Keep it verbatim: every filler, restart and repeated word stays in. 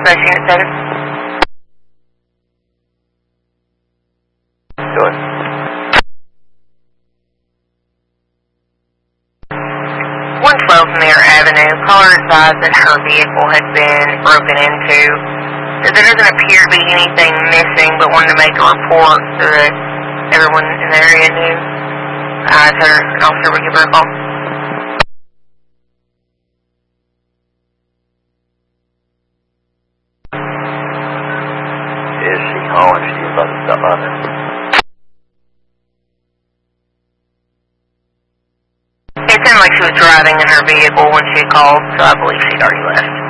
dispatch unit status. Go ahead. one twelve Mirror Avenue. Caller advised that her vehicle had been broken into. There doesn't appear to be anything missing, but wanted to make a report so that everyone in the area knew. Uh, so an officer would give her a call. Is she home? Is she about to stop out there? It sounded like she was driving in her vehicle when she called, so I believe she'd already left.